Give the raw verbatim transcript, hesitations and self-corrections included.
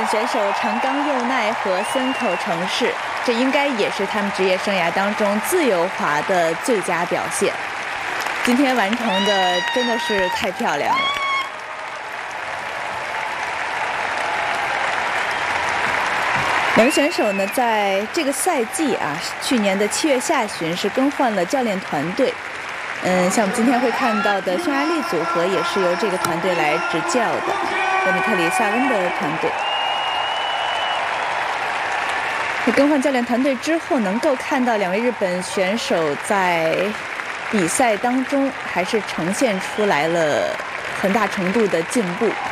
选手长冈佑奈和森口诚士，这应该也是他们职业生涯当中自由滑的最佳表现。今天完成的真的是太漂亮了。两个选手呢，在这个赛季啊，去年的七月下旬是更换了教练团队。嗯，像我们今天会看到的匈牙利组合也是由这个团队来执教的，德米特里萨温的团队。更换教练团队之后，能够看到两位日本选手在比赛当中还是呈现出来了很大程度的进步。